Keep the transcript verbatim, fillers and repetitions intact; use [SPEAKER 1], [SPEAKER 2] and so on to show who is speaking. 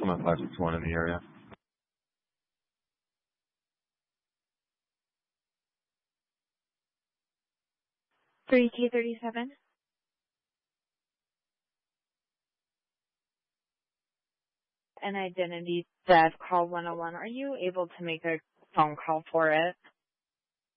[SPEAKER 1] I'm at five six one in the area.
[SPEAKER 2] three K thirty-seven. An identity theft call one oh one. Are you able to make a phone call for it?